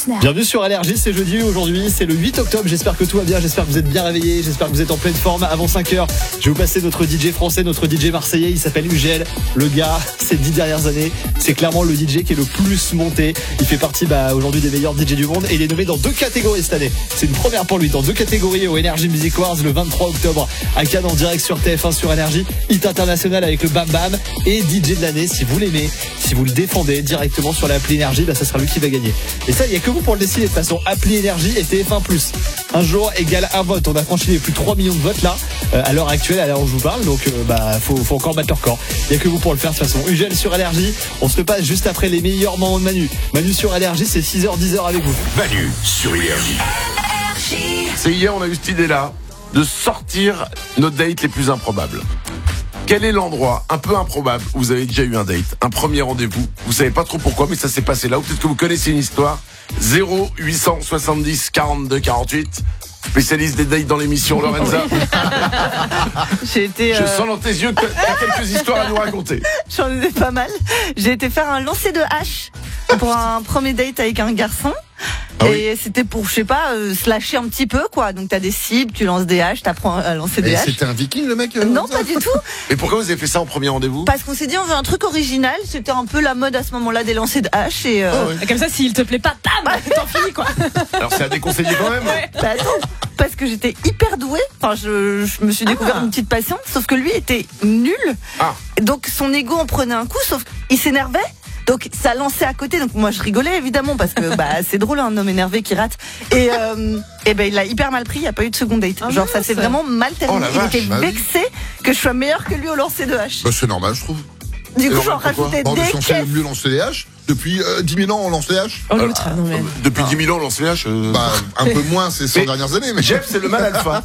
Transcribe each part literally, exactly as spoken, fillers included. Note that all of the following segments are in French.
Listener. Bienvenue sur Allergie, c'est jeudi aujourd'hui, c'est le huit octobre, j'espère que tout va bien, j'espère que vous êtes bien réveillés, j'espère que vous êtes en pleine forme. Avant cinq heures, je vais vous passer notre D J français, notre D J marseillais, il s'appelle Ugel. Le gars, ces dix dernières années, c'est clairement le D J qui est le plus monté. Il fait partie bah, aujourd'hui des meilleurs D J du monde et il est nommé dans deux catégories cette année. C'est une première pour lui, dans deux catégories au Energy Music Awards le vingt-trois octobre à Cannes en direct sur T F un sur Energy. Hit international avec le Bam Bam et D J de l'année, si vous l'aimez, si vous le défendez directement sur l'appli Energy, bah, ça sera lui qui va gagner. Et ça, il n'y a que vous pour le décider de toute façon. Appli Energy et T F un plus. Un jour égale un vote. On a franchi les plus de trois millions de votes là, euh, à l'heure actuelle, à l'heure où je vous parle. Donc, euh, bah, faut, faut encore battre leur record. Il n'y a que vous pour le faire de toute façon. Ugel sur Allergie. On se passe juste après les meilleurs moments de Manu. Manu sur Allergie, c'est six heures dix avec vous. Manu sur Énergie. C'est hier, on a eu cette idée-là de sortir nos dates les plus improbables. Quel est l'endroit un peu improbable où vous avez déjà eu un date, un premier rendez-vous? Vous savez pas trop pourquoi, mais ça s'est passé là. Ou peut-être que vous connaissez une histoire. zéro huit cent soixante-dix quarante-deux quarante-huit. Spécialiste des dates dans l'émission, Lorenza. J'ai été. Euh... Je sens dans tes yeux que tu as quelques histoires à nous raconter. J'en ai pas mal. J'ai été faire un lancer de hache pour un premier date avec un garçon. Ah et oui. C'était pour, je sais pas, euh, se lâcher un petit peu, quoi. Donc t'as des cibles, tu lances des haches, t'apprends à lancer des et haches. C'était un viking, le mec euh, Non, pas du tout. Mais pourquoi vous avez fait ça en premier rendez-vous? Parce qu'on s'est dit, on veut un truc original. C'était un peu la mode à ce moment-là des lancers de haches. Et euh... oh, ouais. Comme ça, s'il te plaît pas, bam, t'en finis, quoi. Alors c'est à déconseiller quand même. Ouais. Bah attends, parce que j'étais hyper douée. Enfin, je, je me suis découvert ah. une petite passion. Sauf que lui était nul. Ah. Donc son ego en prenait un coup, sauf qu'il s'énervait. Donc ça lançait à côté, donc moi je rigolais évidemment parce que bah c'est drôle un homme énervé qui rate. Et euh, et ben il a hyper mal pris, il n'y a pas eu de second date. Ah Genre ça s'est vraiment mal terminé. Oh, il était bah vexé oui. que je sois meilleur que lui au lancer de hache. Bah c'est normal je trouve. Du coup j'en rajoutais bon, des caisses. On sait mieux lancer les haches. Depuis euh, dix mille ans on lance les haches. Oh l'autre, euh, non mais. Depuis ah. dix mille ans on lance les haches. Euh... Bah un peu moins ces cent dernières années. Mais Jeff c'est le mal alpha.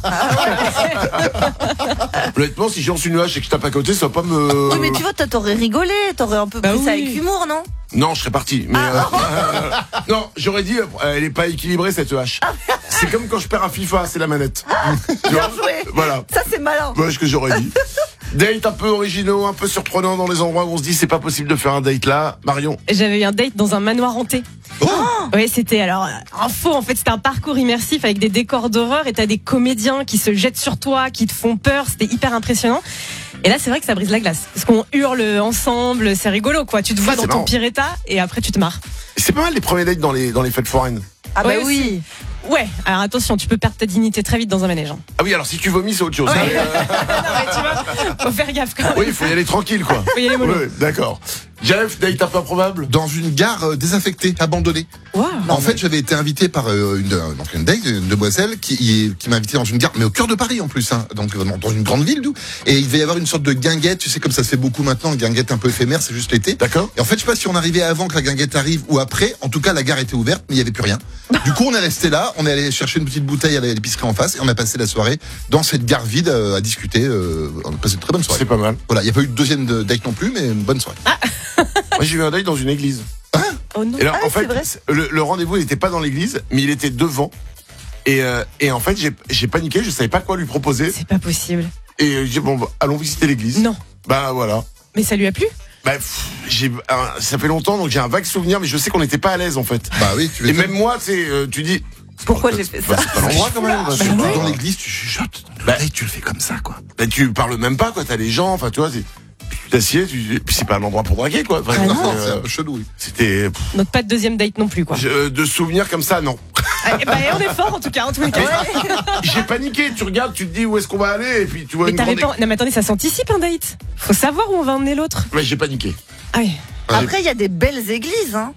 Honnêtement si je lance une hache et que je tape à côté ça va pas me. Oui mais tu vois toi t'aurais rigolé, t'aurais un peu pris bah ça oui. avec humour non? Non, je serais parti. Mais ah. euh, non, j'aurais dit, euh, elle est pas équilibrée cette hache. C'est comme quand je perds un FIFA, c'est la manette. Bien joué. Voilà. Ça c'est malin. Voilà ce que j'aurais dit. Date un peu originaux, un peu surprenant dans les endroits où on se dit c'est pas possible de faire un date là. Marion. J'avais eu un date dans un manoir hanté. Oh oui, c'était alors un faux. En fait, c'était un parcours immersif avec des décors d'horreur et t'as des comédiens qui se jettent sur toi, qui te font peur. C'était hyper impressionnant. Et là, c'est vrai que ça brise la glace. Parce qu'on hurle ensemble, c'est rigolo, quoi. Tu te vois ah, dans ton marrant. pire état et après tu te marres. C'est pas mal les premiers dates dans les, dans les fêtes foraines. Ah bah ouais, oui. Ouais, alors attention, tu peux perdre ta dignité très vite dans un manège. Ah oui, alors si tu vomis, c'est autre chose. Ouais. Hein. Non, mais tu vois, faut faire gaffe quand même. Oui, il faut y aller tranquille, quoi. Faut y aller mollo. Oui, d'accord. Jeff, date un peu improbable. Dans une gare euh, désaffectée, abandonnée. Wow. En fait, j'avais été invité par euh, une, euh, donc une date, une demoiselle qui, qui m'a invité dans une gare, mais au cœur de Paris en plus, hein, donc euh, dans une grande ville d'où. Et il devait y avoir une sorte de guinguette, tu sais comme ça se fait beaucoup maintenant, une guinguette un peu éphémère, c'est juste l'été. D'accord. Et en fait, je sais pas si on arrivait avant que la guinguette arrive ou après. En tout cas, la gare était ouverte, mais il y avait plus rien. Du coup, on est resté là, on est allé chercher une petite bouteille à l'épicerie en face et on a passé la soirée dans cette gare vide euh, à discuter. Euh, on a passé une très bonne soirée. C'est pas mal. Voilà, il n'y a pas eu de deuxième date non plus, mais une bonne soirée. Ah. Moi, j'ai eu un date dans une église. Hein? Oh non. Et alors, ah, en fait, le, le rendez-vous n'était pas dans l'église, mais il était devant. Et, euh, et en fait, j'ai, j'ai paniqué, je savais pas quoi lui proposer. C'est pas possible. Et j'ai dit, bon, bah, allons visiter l'église. Non. Bah voilà. Mais ça lui a plu? Bah, pff, j'ai, euh, ça fait longtemps, donc j'ai un vague souvenir, mais je sais qu'on n'était pas à l'aise en fait. Bah oui, tu Et même moi, tu sais, euh, tu dis. Pourquoi j'ai fait ça? Bah, c'est pas l'endroit quand même. Bah, bah, bah, dans l'église, tu chuchotes. Bah, et tu le fais comme ça, quoi. Bah, tu parles même pas, quoi. T'as les gens, enfin, tu vois, c'est, tu t'assieds, tu, puis c'est pas un endroit pour draguer, quoi. Enfin, ah non, non, c'est un peu chelou, oui. C'était. Pff, donc pas de deuxième date non plus, quoi. Je, de souvenirs comme ça, non. Ah, bah, on est fort en tout cas, en tous les cas. Ouais. J'ai paniqué, tu regardes, tu te dis où est-ce qu'on va aller, et puis tu vois mais une t'avais grande... pas... Non mais attendez, ça s'anticipe un date. Faut savoir où on va emmener l'autre. Mais j'ai paniqué. Ah oui. Après, il y a des belles églises, hein.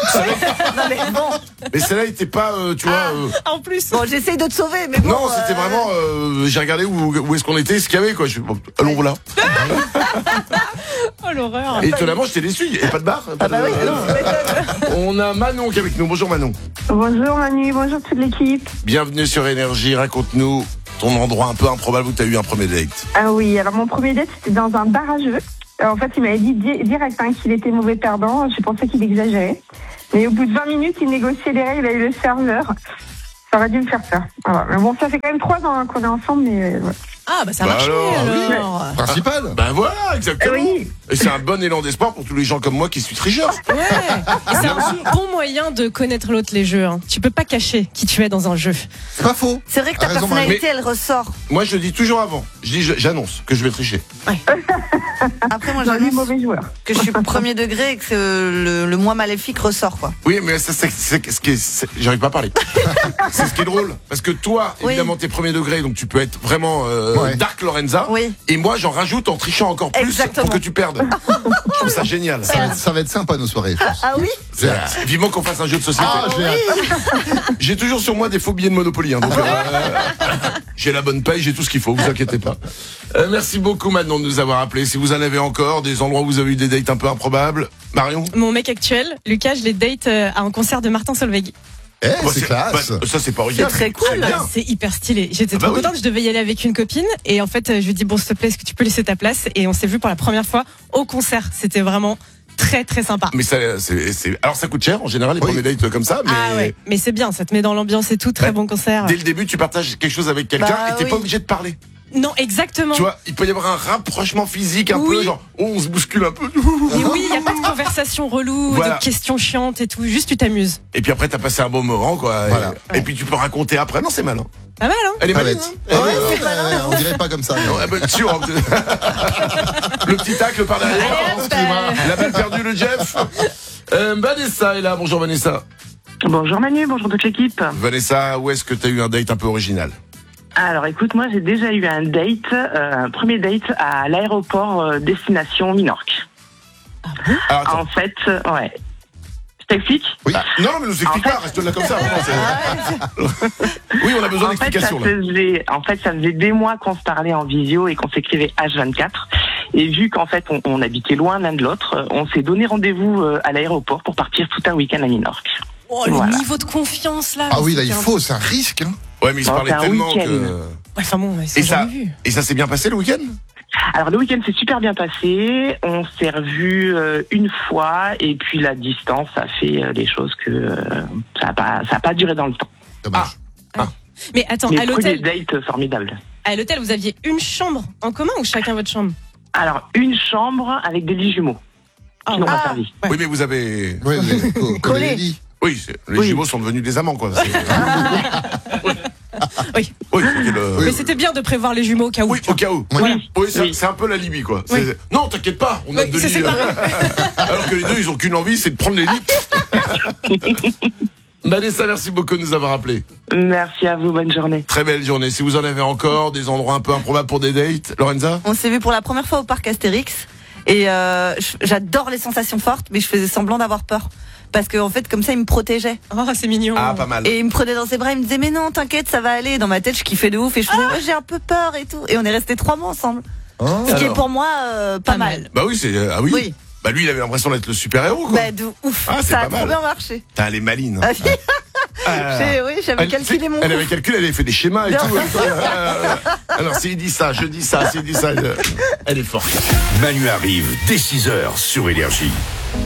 Non mais bon. Mais celle-là était pas, euh, tu vois. Euh... Ah, en plus. Bon, j'essaye de te sauver, mais bon. Non, c'était euh... vraiment. Euh, j'ai regardé où, où est-ce qu'on était, ce qu'il y avait, quoi. Je, bon, allons là. Oh l'horreur. Et étonnamment, j'étais déçu. Il n'y avait pas de bar. Pas Ah bah de... oui, non. On a Manon qui est avec nous. Bonjour Manon. Bonjour Manu, bonjour toute l'équipe. Bienvenue sur Énergie. Raconte-nous ton endroit un peu improbable où tu as eu un premier date. Ah oui, alors mon premier date c'était dans un bar à jeux. Alors, en fait, il m'avait dit di- direct hein, qu'il était mauvais perdant. Je pensais qu'il exagérait. Mais au bout de vingt minutes, il négociait les règles avec le serveur. Ça aurait dû me faire peur. Voilà. Mais bon, ça fait quand même trois ans hein, qu'on est ensemble, mais euh, ouais. Ah bah ça a bah marché alors, alors. Principal. Ben voilà, exactement. Oui. Et c'est un bon élan d'espoir pour tous les gens comme moi qui suis tricheur. Ouais. Et c'est un bon moyen de connaître l'autre, les jeux. Hein. Tu peux pas cacher qui tu es dans un jeu. C'est pas faux. C'est vrai que ta A raison, personnalité, Marie. elle ressort. Moi, je le dis toujours avant. Je dis, je- j'annonce que je vais tricher. Après, moi, Dans les j'annonce mauvais joueurs. que je suis premier degré et que euh, le, le moi maléfique ressort, quoi. Oui, mais ça, c'est, c'est ce qui est, c'est- j'arrive pas à parler. C'est ce qui est drôle. Parce que toi, Oui. évidemment, t'es premier degré, donc tu peux être vraiment euh, Ouais. Dark Lorenza. Oui. Et moi, j'en rajoute en trichant encore plus Exactement. pour que tu perdes. Je trouve ça génial. Ça va, être, ça va être sympa nos soirées, je pense. Ah oui J'ai hâte. Vivement qu'on fasse un jeu de société. Ah, j'ai hâte. J'ai toujours sur moi des faux billets de Monopoly. Hein, donc, euh, j'ai la bonne paye, j'ai tout ce qu'il faut, vous inquiétez pas. Euh, merci beaucoup Manon de nous avoir appelés. Si vous en avez encore, des endroits où vous avez eu des dates un peu improbables. Marion Mon mec actuel, Lucas, je l'ai date euh, à un concert de Martin Solveig. Eh, Bah, c'est classe. bah, ça c'est pas C'est original. très cool. bien. C'est hyper stylé. J'étais Ah bah trop oui. contente. Je devais y aller avec une copine. Et en fait, euh, je lui ai dit, bon, s'il te plaît, est-ce que tu peux laisser ta place? Et on s'est vu pour la première fois au concert. C'était vraiment très, très sympa. Mais ça, c'est, c'est- alors ça coûte cher en général les Oui. premiers dates comme ça, mais Ah ouais, mais c'est bien, ça te met dans l'ambiance et tout, très Ouais. bon concert. dès le début tu partages quelque chose avec quelqu'un Bah et t'es oui. pas obligé de parler. Non, exactement. Tu vois, il peut y avoir un rapprochement physique un Oui. peu, genre oh, on se bouscule un peu. Mais oui, il n'y a pas de conversation relou, Voilà. de questions chiantes et tout, juste tu t'amuses. Et puis après t'as passé un bon moment quoi. Et- Voilà. Et, puis tu peux raconter après. Non c'est malin. Pas mal, hein? Elle est Pas maline. bête. Hein Eh, ouais, ouais, ouais, on dirait pas comme ça. mais- Ouais, bah, sûr. Le petit tacle par derrière. Allez, hop, euh, La balle perdue, le Jeff. Euh, Vanessa est là. Bonjour Vanessa. Bonjour Manu, bonjour toute l'équipe. Vanessa, où est-ce que t'as eu un date un peu original? Alors écoute, moi j'ai déjà eu un date, euh, un premier date à l'aéroport euh, destination Minorque. Alors, attends. En fait, euh, ouais. Je t'explique. Ah, non, mais nous explique En pas, reste là comme ça. vraiment, c'est- oui, on a besoin En fait, ça d'explications là. faisait, en fait, ça faisait des mois qu'on se parlait en visio et qu'on s'écrivait H vingt-quatre. Et vu qu'en fait, on, on habitait loin l'un de l'autre, on s'est donné rendez-vous euh, à l'aéroport pour partir tout un week-end à Minorque. Oh, le Voilà. niveau de confiance là. Ah oui, là, il c'était un- faut, c'est un risque. Hein. Ouais, mais ils se Bon, parlaient c'est un tellement week-end. que. Ouais, enfin bon, ils sont Et ça, jamais vus. et ça s'est bien passé le week-end? Alors le week-end s'est super bien passé, on s'est revus euh, une fois et puis la distance a fait euh, les choses que euh, ça n'a pas, ça a pas duré dans le temps. Dommage. Mais attends, Mais à premier l'hôtel, date formidable. à l'hôtel, vous aviez une chambre en commun ou chacun votre chambre? Alors une chambre avec des lits jumeaux qui n'ont pas Ah. servi. Ouais. Oui, mais vous avez. Ouais, mais, co- comme Collé. les lits. Oui, c'est- les Oui. jumeaux sont devenus des amants, quoi. C'est- Oui. Oui, faut qu'il, euh, Mais c'était bien de prévoir les jumeaux au cas où. oui, au cas où. Voilà. Oui, c'est Oui. c'est un peu la Libye, quoi. Oui. C'est- Non, t'inquiète pas, on a Oui, deux c'est lits. séparé. Alors que les deux, ils ont qu'une envie, c'est de prendre les lits. Vanessa, merci beaucoup de nous avoir appelés. Merci à vous, bonne journée. Très belle journée. Si vous en avez encore, des endroits un peu improbables pour des dates, Lorenza? On s'est vu pour la première fois au parc Astérix. Et euh, je- j'adore les sensations fortes, mais je faisais semblant d'avoir peur. Parce qu'en en fait, comme ça, il me protégeait. Oh, c'est mignon. Ah, pas mal. Et il me prenait dans ses bras, il me disait, mais non, t'inquiète, ça va aller. Dans ma tête, je kiffais de ouf. Et je faisais, ouais, j'ai un peu peur et tout. Et on est restés trois mois ensemble. Oh. Ce qui est Alors. pour moi euh, pas, Pas mal. mal. Bah oui, c'est. euh, Ah oui. Oui. Bah lui, il avait l'impression d'être le super-héros, quoi. Bah, de ouf. Ah, c'est ça pas a trop mal. bien marché. T'as les malines. Ah, Ah. j'ai- oui, j'avais Elle, calculé mon elle coup. avait calculé, elle avait fait des schémas et Bien. tout. Euh, Alors, s'il dit ça, je dis ça, s'il dit ça, je- elle est forte. Manu arrive dès six heures sur Énergie.